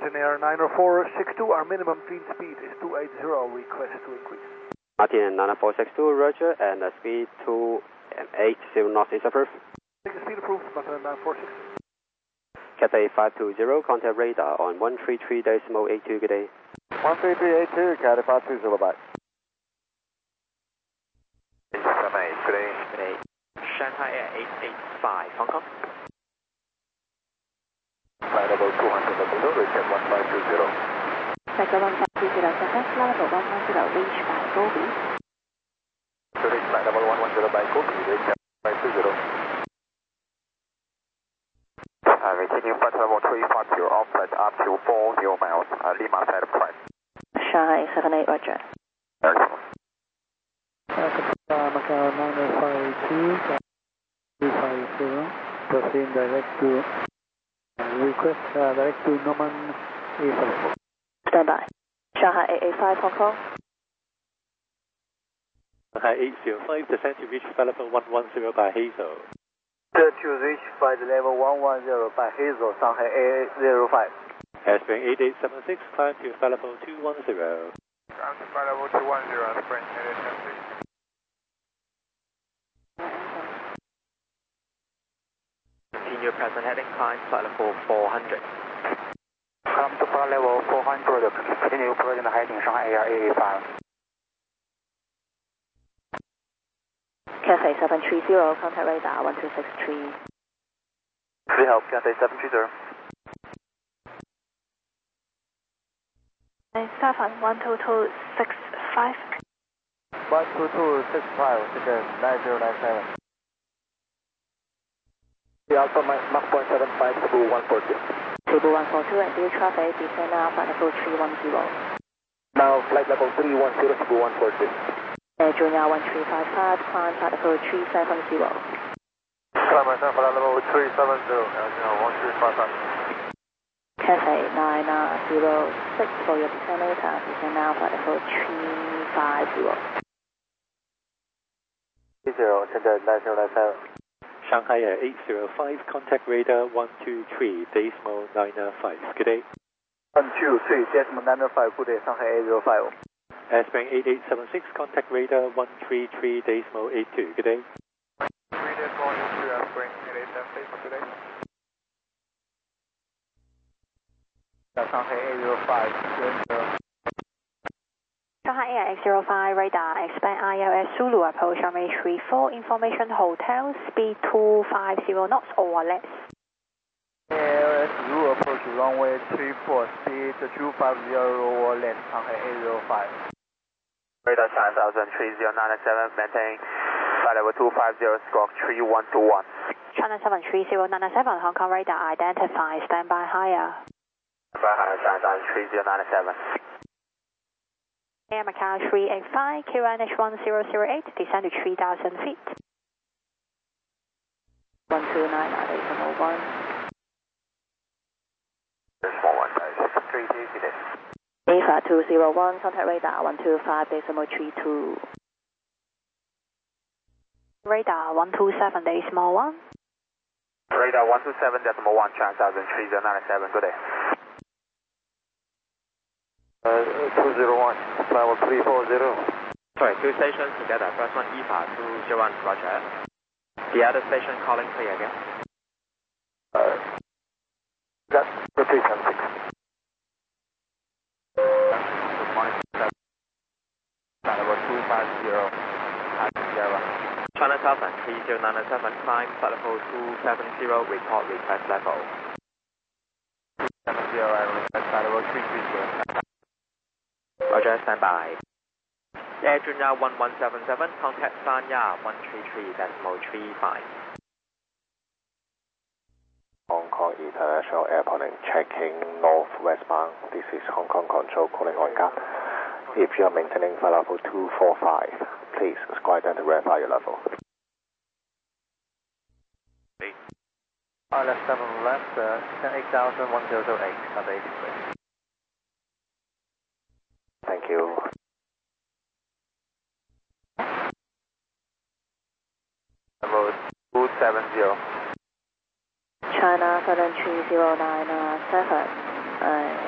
Martin Air 90462, our minimum clean speed is 280, request to increase. Martin 90462, roger, and speed 280 knots is approved. Take the speed approved, Martin 946. Cathay 520, contact radar on 133.82, good day. 13382, Cathay 520, bye. 878, good day. Good day. Shanghai Air 885, Hong Kong. Flight level 200, reach at 1520. Sector 1520, Southwest level 110, reach by Gobi. Reach flight level 110 by Gobi, reach at 1520. Continue flight level 350, offset up to 40 miles, Lima side price. Shanghai 78, roger. Macau 952, 350, proceed direct to, request direct to Norman A54. Stand by. Shanghai 885, Hong Kong. Shanghai 805, descend to reach flight level 110 by Hazel. To reach flight level 110 by Hazel, Shanghai 805. Airspring 8876, climb to flight level 210. Climb to flight level 210, Spring 8876. Continue present heading, climb flight level 400. Come to flight level 400, continue present heading, Shanghai Air 885. Cathay 730, contact radar 1263. Free help, Cathay 730. 12265. 12265,这个 9097. The Alpha Mach 0.75, Cebu 142. Cebu 142 and view traffic, descend now flight level 310. Now flight level 310, Cebu 142. Air Junior 1355, climb flight level 370. Climb flight level 370, Junior 1355. Cathay 9006 for your descent later, descend now flight level 350. 30, 现在9097. Shanghai Air 805, contact radar 123, decimal 995, good day. 123, decimal 995, good day, Shanghai 805. Airspring 8876, contact radar 133, decimal 82, good day. 3 days more into Airspring 8876 for today. Shanghai 805, Shanghai Air 805, radar, expect ILS Zulu, approach runway 34, information hotel, speed 250 knots or less. ALS Zulu, approach runway 34, speed 250 or less, Shanghai 805. Radar China 73097, maintain flight level 250, squawk 3121. China 73097, Hong Kong radar, identify, standby higher. China 73097. Air Macau 385, QNH 1008, descend to 3000 feet. 129.801. Small one, 330, good day. AFA 201, contact radar 125.32. Radar 127.1. Radar 127.1, China 73097, good day. 201, level 340. Sorry, two stations together. First one EFA 201, roger. The other station calling clear again. That's the 376. Level 250, China Southern 3097, climb flight level 270, report request level. 270, request level 330. Roger, standby. Air Junior 1177, contact Sanya 133.35. Hong Kong International Airport checking northwestbound. This is Hong Kong Control calling on guard. If you are maintaining flight level 245, please square down to verify your level. Left 7 left, 80,1008, Cathay 83. Thank you. Level 270. China 73097.